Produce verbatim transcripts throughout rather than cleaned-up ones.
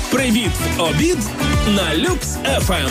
Привіт в обід на Люкс еф ем.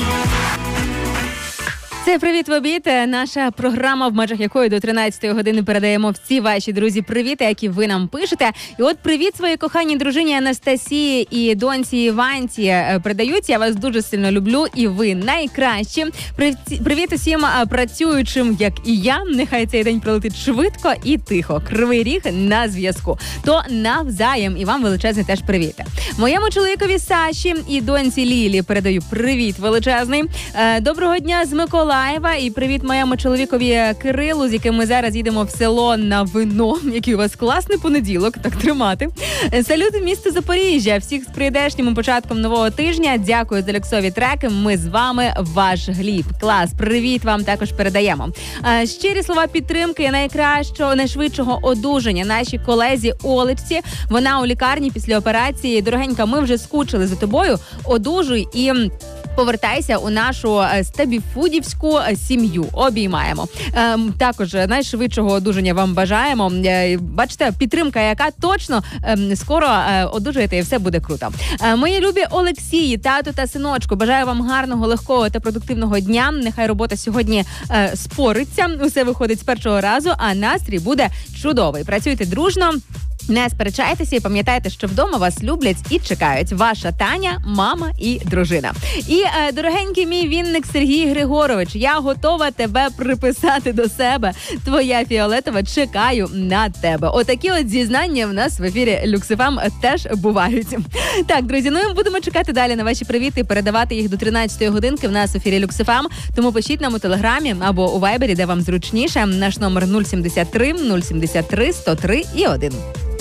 Це «Привіт в обід», наша програма, в межах якої до тринадцятої години передаємо всі ваші, друзі, привіти, які ви нам пишете. І от привіт своїй коханій дружині Анастасії і доньці Іванці передають. Я вас дуже сильно люблю, і ви найкращі. Привіт усім працюючим, як і я. Нехай цей день пролетить швидко і тихо. Кривий Ріг на зв'язку. То навзаєм, і вам величезний теж привіт. Моєму чоловікові Саші і доньці Лілі передаю привіт величезний. Доброго дня з Миколаєва. І привіт моєму чоловікові Кирилу, з яким ми зараз їдемо в село на вино. Який у вас класний понеділок, так тримати. Салют в місто Запоріжжя. Всіх з прийдешнім початком нового тижня. Дякую за люксові треки. Ми з вами, ваш Гліб. Клас, привіт вам також передаємо. Щирі слова підтримки найкращого, найшвидшого одужання нашій колезі Олечці. Вона у лікарні після операції. Дорогенька, ми вже скучили за тобою. Одужуй і повертайся у нашу стабіфудівську сім'ю. Обіймаємо. Ем, також найшвидшого одужання вам бажаємо. Е, бачите, підтримка, яка точно ем, скоро е, одужаєте і все буде круто. Е, мої любі Олексії, тату та синочку, бажаю вам гарного, легкого та продуктивного дня. Нехай робота сьогодні е, спориться, усе виходить з першого разу, а настрій буде чудовий. Працюйте дружно. Не сперечайтеся і пам'ятайте, що вдома вас люблять і чекають. Ваша Таня, мама і дружина. І, е, дорогенький мій вінник Сергій Григорович, я готова тебе приписати до себе. Твоя Фіолетова, чекаю на тебе. Отакі от зізнання в нас в ефірі Люкс еф ем теж бувають. Так, друзі, ну і будемо чекати далі на ваші привіти і передавати їх до тринадцятої годинки в нас в ефірі Люкс еф ем. Тому пишіть нам у Телеграмі або у Вайбері, де вам зручніше. Наш номер нуль сімдесят три нуль сімдесят три сто три і один.